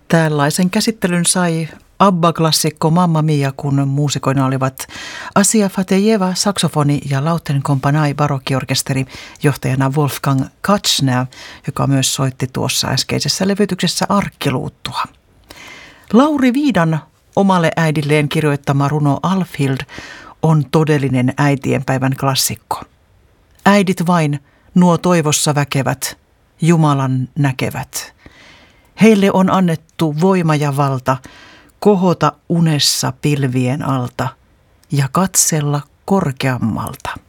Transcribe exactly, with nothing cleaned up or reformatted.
Tällaisen käsittelyn sai ABBA-klassikko Mamma Mia, kun muusikoina olivat Asia Fatejeva, saksofoni ja Lauten Kompanai barokkiorkesteri, johtajana Wolfgang Katschner, joka myös soitti tuossa äskeisessä levytyksessä arkkiluuttua. Lauri Viidan omalle äidilleen kirjoittama runo Alfhild on todellinen äitienpäivän klassikko. Äidit vain, nuo toivossa väkevät, Jumalan näkevät. Heille on annettu voima ja valta kohota unessa pilvien alta ja katsella korkeammalta.